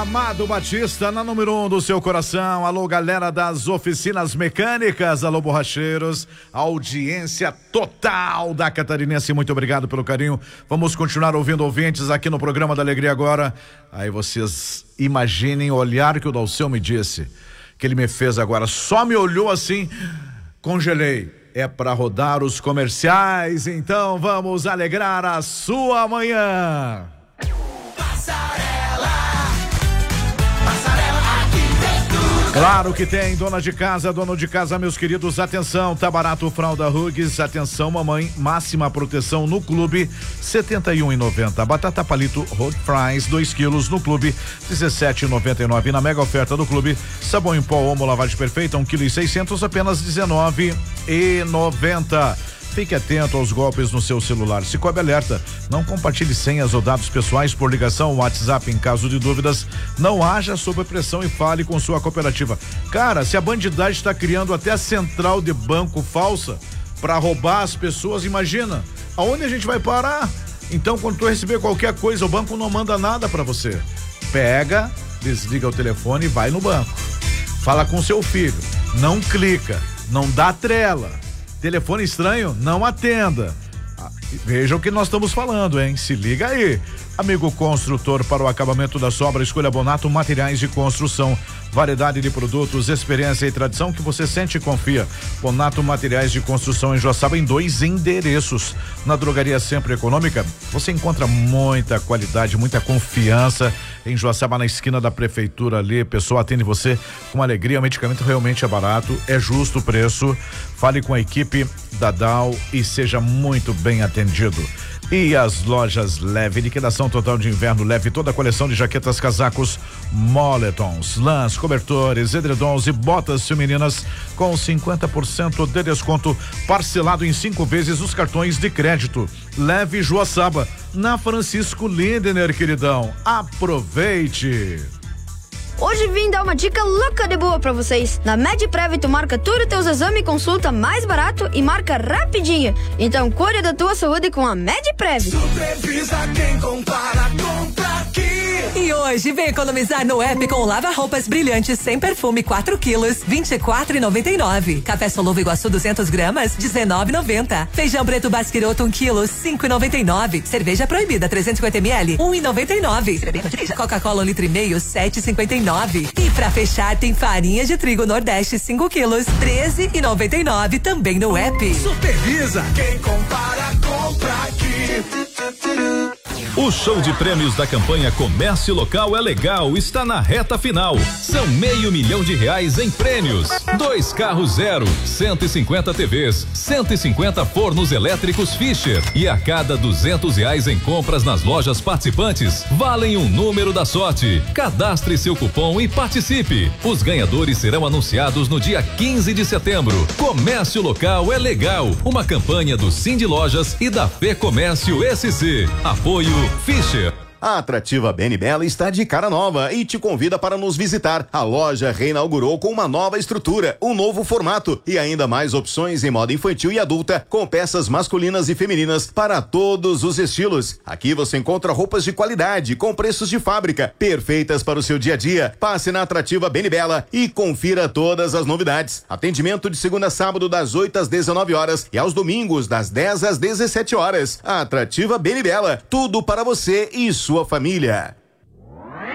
Amado Batista, na número 1 do seu coração. Alô, galera das oficinas mecânicas, alô, borracheiros, audiência total da Catarinense, muito obrigado pelo carinho. Vamos continuar ouvindo ouvintes aqui no programa da Alegria agora. Aí vocês imaginem o olhar que o Dalceu me disse, que ele me fez agora, só me olhou assim, congelei. É para rodar os comerciais, então vamos alegrar a sua manhã. Claro que tem, dona de casa, dono de casa, meus queridos, atenção, tá barato fralda Huggies, atenção mamãe, máxima proteção no clube, R$71,90. Batata palito hot fries, 2 quilos no clube, R$17,99. Na mega oferta do clube, sabão em pó Omo lavagem perfeita, 1,6 kg, apenas R$19,90. Fique atento aos golpes no seu celular. Cicobi alerta, não compartilhe senhas ou dados pessoais por ligação ou WhatsApp em caso de dúvidas. Não haja sob pressão e fale com sua cooperativa. Cara, se a bandidagem está criando até a central de banco falsa para roubar as pessoas, imagina, aonde a gente vai parar? Então, quando tu receber qualquer coisa, o banco não manda nada para você. Pega, desliga o telefone e vai no banco. Fala com seu filho, não clica, não dá trela. Telefone estranho, não atenda. Veja o que nós estamos falando, hein? Se liga aí. Amigo construtor, para o acabamento da sobra, escolha Bonato Materiais de Construção. Variedade de produtos, experiência e tradição que você sente e confia. Bonato Materiais de Construção em Joaçaba em 2 endereços. Na Drogaria Sempre Econômica, você encontra muita qualidade, muita confiança. Em Joaçaba, na esquina da prefeitura ali, a pessoa atende você com alegria. O medicamento realmente é barato, é justo o preço. Fale com a equipe da Dow e seja muito bem atendido. E as lojas Leve, liquidação total de inverno Leve, toda a coleção de jaquetas, casacos, moletons, lãs, cobertores, edredons e botas femininas com 50% de desconto, parcelado em 5 vezes os cartões de crédito. Leve Joaçaba, na Francisco Lindner, queridão. Aproveite! Hoje vim dar uma dica louca de boa pra vocês. Na Medprev tu marca tudo teus exames e consulta mais barato e marca rapidinho. Então cuide da tua saúde com a Medprev. Supervisa quem compara, compra aqui. E hoje vem economizar no app com lava-roupas brilhantes sem perfume 4 quilos, R$24,99. Café Soluvo Iguaçu 200 gramas, R$19,90. Feijão preto Basquiroto 1 quilo, R$5,99. Cerveja proibida 350 ml, R$1,99. Coca-Cola 1,5 litro, R$7,59. E pra fechar tem farinha de trigo Nordeste 5 quilos, R$13,99 também no app. Supervisa quem compara, compra aqui. O show de prêmios da campanha Comércio Local é Legal está na reta final. São R$500 mil em prêmios. 2 carros zero, 150 TVs, 150 fornos elétricos Fischer. E a cada R$200 em compras nas lojas participantes, valem um número da sorte. Cadastre seu cupom e participe. Os ganhadores serão anunciados no dia 15 de setembro. Comércio Local é Legal. Uma campanha do Cindy Lojas e da Fê Comércio SC. Apoio Fischer. A Atrativa Bem Bela está de cara nova e te convida para nos visitar. A loja reinaugurou com uma nova estrutura, um novo formato e ainda mais opções em moda infantil e adulta, com peças masculinas e femininas para todos os estilos. Aqui você encontra roupas de qualidade, com preços de fábrica, perfeitas para o seu dia a dia. Passe na Atrativa Bem Bela e confira todas as novidades. Atendimento de segunda a sábado das 8 às 19 horas e aos domingos das 10 às 17 horas. A Atrativa Bem Bela, tudo para você e sua família.